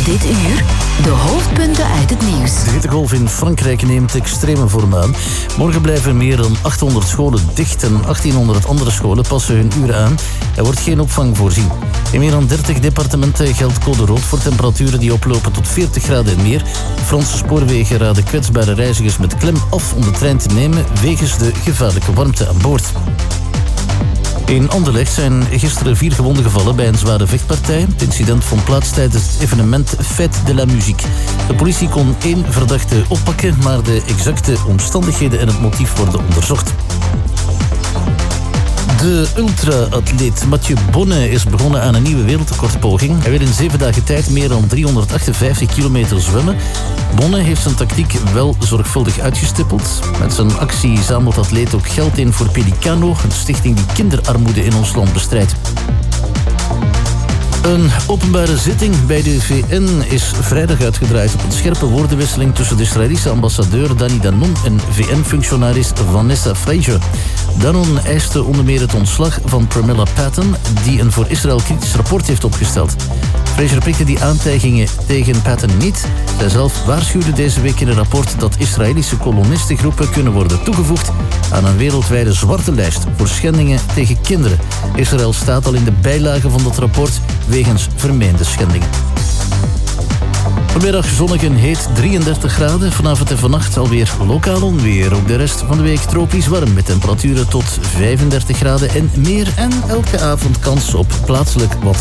Dit uur de hoofdpunten uit het nieuws. De hittegolf in Frankrijk neemt extreme vorm aan. Morgen blijven meer dan 800 scholen dicht en 1800 andere scholen passen hun uren aan. Er wordt geen opvang voorzien. In meer dan 30 departementen geldt code rood voor temperaturen die oplopen tot 40 graden en meer. Franse spoorwegen raden kwetsbare reizigers met klem af om de trein te nemen wegens de gevaarlijke warmte aan boord. In Anderlecht zijn gisteren 4 gewonden gevallen bij een zware vechtpartij. Het incident vond plaats tijdens het evenement Fête de la Musique. De politie kon 1 verdachte oppakken, maar de exacte omstandigheden en het motief worden onderzocht. De ultra-atleet Mathieu Bonnet is begonnen aan een nieuwe wereldrecordpoging. Hij wil in 7 dagen tijd meer dan 358 kilometer zwemmen. Bonnet heeft zijn tactiek wel zorgvuldig uitgestippeld. Met zijn actie zamelt de atleet ook geld in voor Pelicano, een stichting die kinderarmoede in ons land bestrijdt. Een openbare zitting bij de VN is vrijdag uitgedraaid op een scherpe woordenwisseling tussen de Israëlische ambassadeur Dani Danon en VN-functionaris Vanessa Fraser. Danon eiste onder meer het ontslag van Pramila Patten, die een voor Israël kritisch rapport heeft opgesteld. Fraser prikte die aantijgingen tegen Patten niet. Zij zelf waarschuwde deze week in een rapport dat Israëlische kolonistengroepen kunnen worden toegevoegd aan een wereldwijde zwarte lijst voor schendingen tegen kinderen. Israël staat al in de bijlage van dat rapport wegens vermeende schendingen. Vanmiddag zonnig en heet 33 graden. Vanavond en vannacht alweer lokaal onweer. Ook de rest van de week tropisch warm met temperaturen tot 35 graden en meer. En elke avond kans op plaatselijk wat